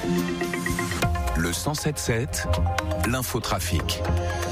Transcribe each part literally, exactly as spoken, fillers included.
Le cent sept sept, l'infotrafic.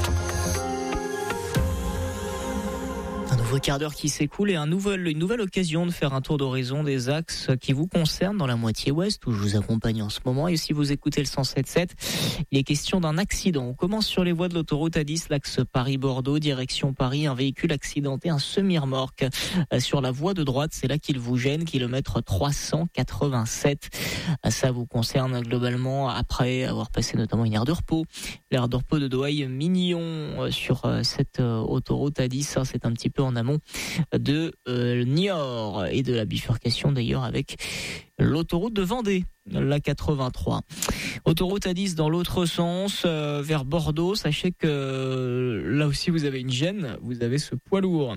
Un nouveau quart d'heure qui s'écoule et un nouvel, une nouvelle occasion de faire un tour d'horizon des axes qui vous concernent dans la moitié ouest où je vous accompagne en ce moment. Et si vous écoutez le cent sept sept, il est question d'un accident. On commence sur les voies de l'autoroute A dix, l'axe Paris-Bordeaux, direction Paris. Un véhicule accidenté, un semi-remorque sur la voie de droite. C'est là qu'il vous gêne, kilomètre trois cent quatre-vingt-sept. Ça vous concerne globalement après avoir passé notamment une aire de repos. L'aire de repos de Douai-Mignon sur cette autoroute A dix, c'est un petit peu en amont de euh, Niort et de la bifurcation d'ailleurs avec l'autoroute de Vendée, la quatre-vingt-trois. Autoroute A dix dans l'autre sens, euh, vers Bordeaux. Sachez que euh, là aussi vous avez une gêne, vous avez ce poids lourd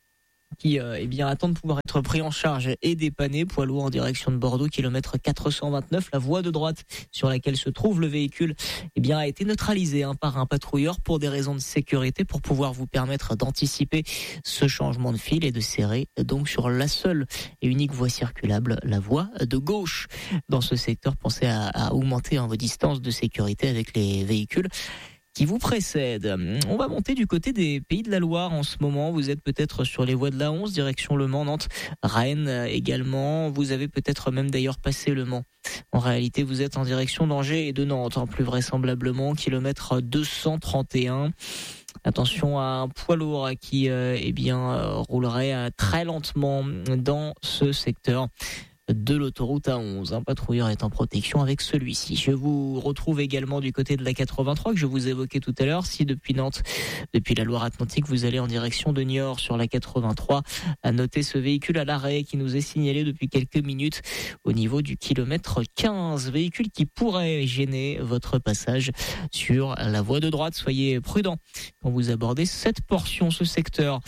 qui euh, eh bien attend de pouvoir être pris en charge et dépanné. Poids lourd en direction de Bordeaux, kilomètre quatre cent vingt-neuf. La voie de droite sur laquelle se trouve le véhicule eh bien a été neutralisée hein, par un patrouilleur pour des raisons de sécurité, pour pouvoir vous permettre d'anticiper ce changement de fil et de serrer donc sur la seule et unique voie circulable, la voie de gauche. Dans ce secteur, pensez à, à augmenter hein, vos distances de sécurité avec les véhicules qui vous précède. On va monter du côté des Pays de la Loire en ce moment. Vous êtes peut-être sur les voies de l'A onze, direction Le Mans, Nantes, Rennes également. Vous avez peut-être même d'ailleurs passé Le Mans. En réalité, vous êtes en direction d'Angers et de Nantes, hein, plus vraisemblablement, kilomètre deux cent trente et un. Attention à un poids lourd qui euh, eh bien, euh, roulerait euh, très lentement dans ce secteur de l'autoroute A onze. Un patrouilleur est en protection avec celui-ci. Je vous retrouve également du côté de la quatre-vingt-trois que je vous évoquais tout à l'heure. Si depuis Nantes, depuis la Loire-Atlantique, vous allez en direction de Niort sur la quatre-vingt-trois, à noter ce véhicule à l'arrêt qui nous est signalé depuis quelques minutes au niveau du kilomètre quinze. Véhicule qui pourrait gêner votre passage sur la voie de droite. Soyez prudents quand vous abordez cette portion, ce secteur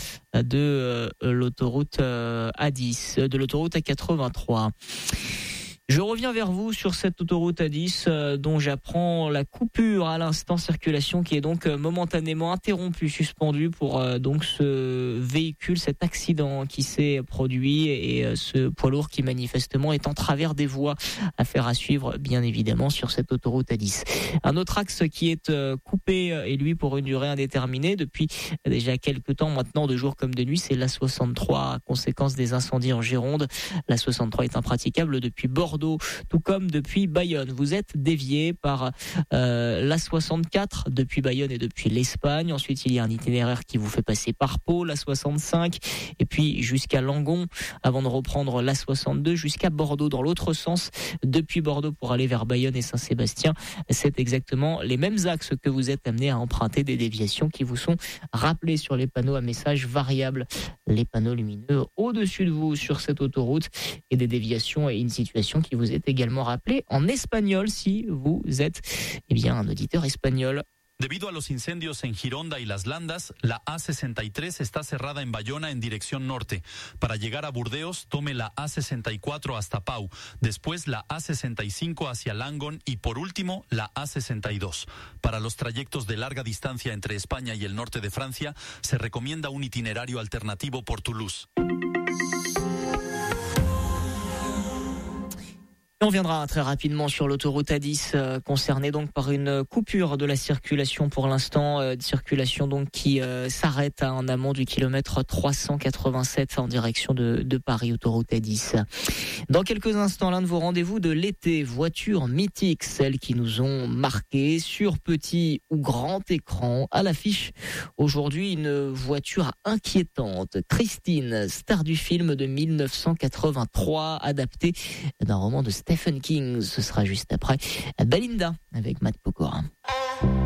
de euh, l'autoroute euh, A dix, de l'autoroute A quatre-vingt-trois. Je reviens vers vous sur cette autoroute A dix euh, dont j'apprends la coupure à l'instant, circulation qui est donc euh, momentanément interrompue, suspendue pour euh, donc ce véhicule, cet accident qui s'est produit et euh, ce poids lourd qui manifestement est en travers des voies. Affaire à suivre bien évidemment sur cette autoroute A dix. Un autre axe qui est euh, coupé euh, et lui pour une durée indéterminée depuis déjà quelques temps maintenant, de jour comme de nuit, c'est l'A soixante-trois à conséquence des incendies en Gironde. L'A soixante-trois est impraticable depuis Bordeaux, tout comme depuis Bayonne. Vous êtes dévié par euh, l'A soixante-quatre depuis Bayonne et depuis l'Espagne. Ensuite, il y a un itinéraire qui vous fait passer par Pau, l'A soixante-cinq, et puis jusqu'à Langon, avant de reprendre l'A soixante-deux jusqu'à Bordeaux dans l'autre sens. Depuis Bordeaux pour aller vers Bayonne et Saint-Sébastien, c'est exactement les mêmes axes que vous êtes amenés à emprunter, des déviations qui vous sont rappelées sur les panneaux à messages variables, les panneaux lumineux au-dessus de vous sur cette autoroute, et des déviations et une situation qui vous est également rappelée en espagnol si vous êtes eh bien un auditeur espagnol. Debido a los incendios en Gironda y Las Landas, la A sesenta y tres está cerrada en Bayona en dirección norte. Para llegar a Burdeos, tome la A sesenta y cuatro hasta Pau, después la A sesenta y cinco hacia Langon y por último la A sesenta y dos. Para los trayectos de larga distancia entre España y el norte de Francia, se recomienda un itinerario alternativo por Toulouse. On viendra très rapidement sur l'autoroute A dix, euh, concernée donc par une coupure de la circulation pour l'instant, euh, circulation donc qui euh, s'arrête hein, en amont du kilomètre trois cent quatre-vingt-sept en direction de, de Paris, autoroute A dix. Dans quelques instants, l'un de vos rendez-vous de l'été, voitures mythiques, celles qui nous ont marquées sur petit ou grand écran. À l'affiche aujourd'hui, une voiture inquiétante, Christine, star du film de mille neuf cent quatre-vingt-trois, adaptée d'un roman de Stephen King. Ce sera juste après Belinda avec Matt Pokora.